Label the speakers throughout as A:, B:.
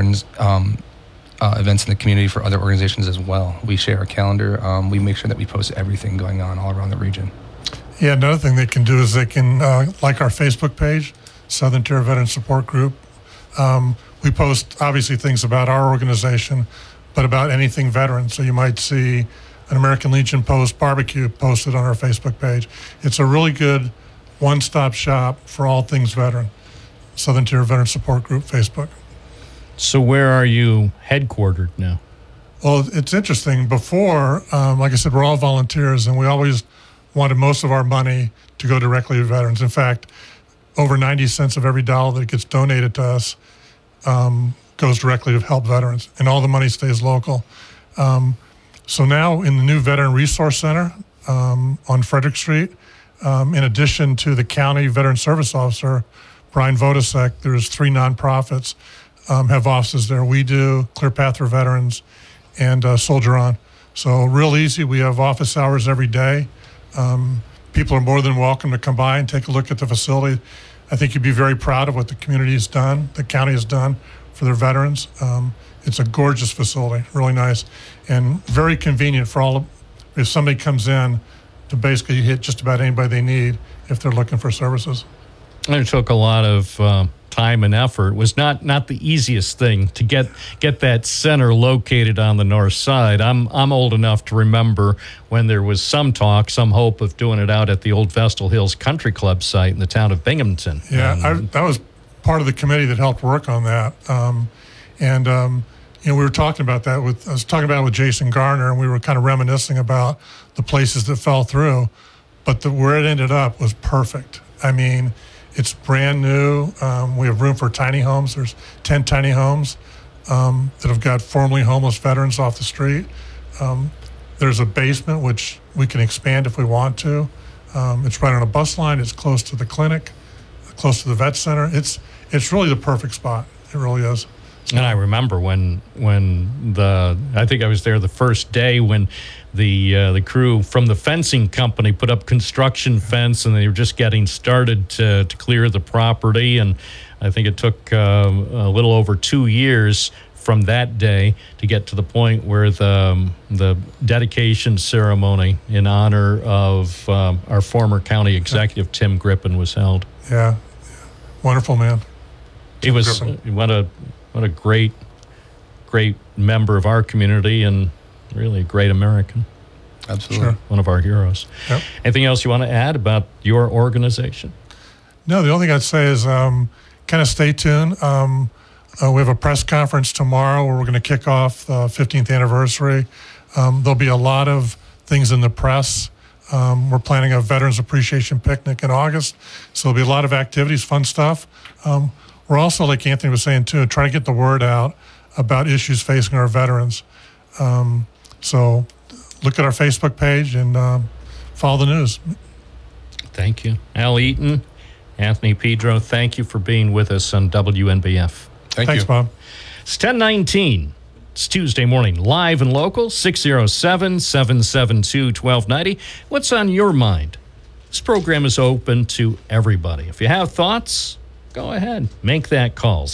A: veterans events in the community for other organizations as well. We share a calendar. We make sure that we post everything going on all around the region.
B: Yeah, another thing they can do is they can like our Facebook page, Southern Tier Veteran Support Group. We post obviously things about our organization, but about anything veteran. So you might see an American Legion Post barbecue posted on our Facebook page. It's a really good one-stop shop for all things veteran. Southern Tier Veteran Support Group Facebook.
C: So where are you headquartered now?
B: Well, it's interesting. Before, like I said, we're all volunteers, and we always wanted most of our money to go directly to veterans. In fact, over 90 cents of every dollar that gets donated to us goes directly to help veterans, and all the money stays local. So now in the new Veteran Resource Center on Frederick Street, in addition to the county veteran service officer, Brian Vodasek, there's 3 nonprofits have offices there. We do, Clear Path for Veterans, and Soldier On. So real easy. We have office hours every day. People are more than welcome to come by and take a look at the facility. I think you'd be very proud of what the community has done, the county has done for their veterans. It's a gorgeous facility, really nice, and very convenient for all of, if somebody comes in, to basically hit just about anybody they need if they're looking for services.
C: It took a lot of time and effort. It was not the easiest thing to get that center located on the north side. I'm old enough to remember when there was some talk, some hope of doing it out at the old Vestal Hills Country Club site in the town of Binghamton.
B: Yeah, that was part of the committee that helped work on that. We were talking about that I was talking about it with Jason Garner, and we were kind of reminiscing about the places that fell through, but where it ended up was perfect. I mean, it's brand new. We have room for tiny homes. There's 10 tiny homes that have got formerly homeless veterans off the street. There's a basement, which we can expand if we want to. It's right on a bus line. It's close to the clinic, close to the vet center. It's really the perfect spot. It really is.
C: And I remember when I think I was there the first day when the crew from the fencing company put up construction fence, and they were just getting started to clear the property. And I think it took a little over 2 years from that day to get to the point where the dedication ceremony in honor of our former county executive, Tim Griffin, was held.
B: Yeah. Wonderful man.
C: He was what a great member of our community, and really a great American.
A: Absolutely.
B: Sure.
C: One of our heroes.
B: Yep.
C: Anything else you want to add about your organization?
B: No, the only thing I'd say is kind of stay tuned. We have a press conference tomorrow where we're going to kick off the 15th anniversary. There'll be a lot of things in the press. We're planning a Veterans Appreciation Picnic in August, so there'll be a lot of activities, fun stuff. We're also, like Anthony was saying too, trying to get the word out about issues facing our veterans. So look at our Facebook page and follow the news.
C: Thank you. Al Eaton, Anthony Pedro, thank you for being with us on WNBF.
B: Thanks, Bob.
C: It's 10:19. It's Tuesday morning, live and local, 607-772-1290. What's on your mind? This program is open to everybody. If you have thoughts, go ahead. Make that call,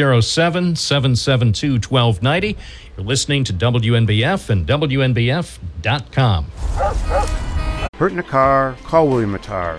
C: 607-772-1290. You're listening to WNBF and WNBF.com.
D: Hurt in a car, call William Attar,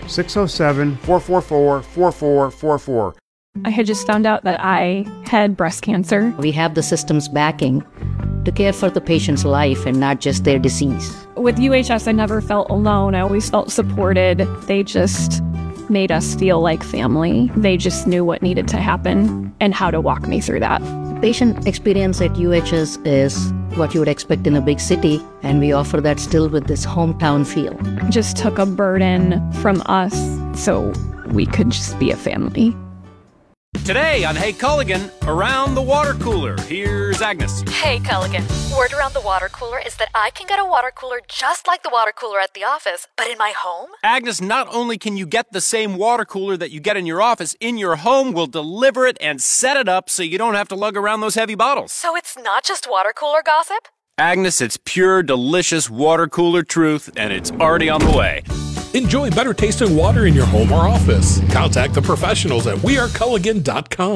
D: 607-444-4444.
E: I had just found out that I had breast cancer.
F: We have the system's backing to care for the patient's life and not just their disease.
E: With UHS, I never felt alone. I always felt supported. They just made us feel like family. They just knew what needed to happen and how to walk me through that.
F: Patient experience at UHS is what you would expect in a big city, and we offer that still with this hometown feel.
E: Just took a burden from us so we could just be a family.
G: Today on Hey Culligan, around the water cooler, here's Agnes.
H: Hey Culligan, word around the water cooler is that I can get a water cooler just like the water cooler at the office, but in my home?
G: Agnes, not only can you get the same water cooler that you get in your office, in your home we'll deliver it and set it up so you don't have to lug around those heavy bottles.
H: So it's not just water cooler gossip?
G: Agnes, it's pure, delicious water cooler truth, and it's already on the way.
I: Enjoy better tasting water in your home or office. Contact the professionals at weareculligan.com.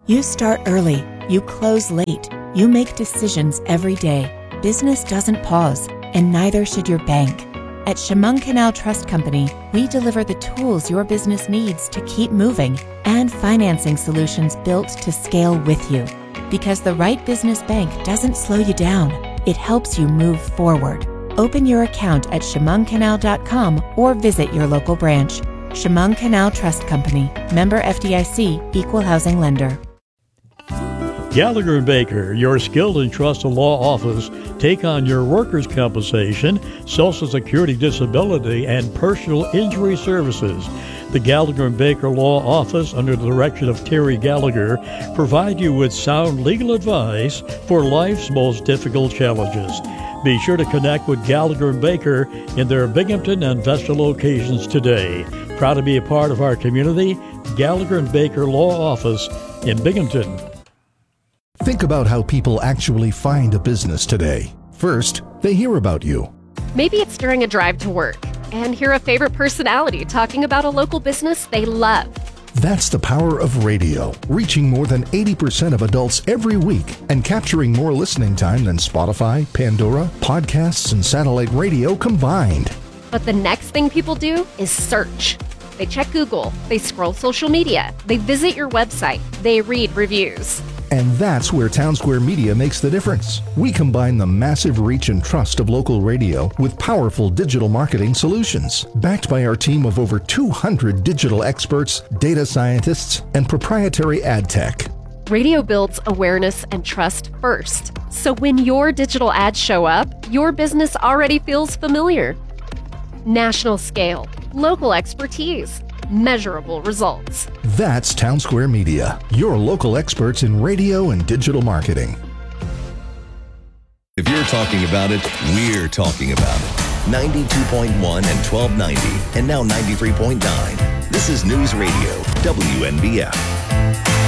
I: You start early, you close late, you make decisions every day. Business doesn't pause, and neither should your bank. At Chemung Canal Trust Company, we deliver the tools your business needs to keep moving and financing solutions built to scale with you. Because the right business bank doesn't slow you down, it helps you move forward. Open your account at chemungcanal.com or visit your local branch. Chemung Canal Trust Company, member FDIC, equal housing lender.
J: Gallagher & Baker, your skilled and trusted law office, take on your workers' compensation, Social Security disability, and personal injury services. The Gallagher & Baker Law Office, under the direction of Terry Gallagher, provide you with sound legal advice for life's most difficult challenges. Be sure to connect with Gallagher & Baker in their Binghamton and Vesta locations today. Proud to be a part of our community, Gallagher & Baker Law Office in Binghamton.
K: Think about how people actually find a business today. First, they hear about you.
L: Maybe it's during a drive to work and hear a favorite personality talking about a local business they love.
K: That's the power of radio, reaching more than 80% of adults every week and capturing more listening time than Spotify, Pandora, podcasts, and satellite radio combined.
L: But the next thing people do is search. They check Google, they scroll social media, they visit your website, they read reviews.
K: And that's where Townsquare Media makes the difference. We combine the massive reach and trust of local radio with powerful digital marketing solutions, backed by our team of over 200 digital experts, data scientists, and proprietary ad tech.
L: Radio builds awareness and trust first. So when your digital ads show up, your business already feels familiar. National scale, local expertise, measurable results.
K: That's Townsquare Media, your local experts in radio and digital marketing.
M: If you're talking about it, we're talking about it. 92.1 and 1290, and now 93.9. This is News Radio, WNBF.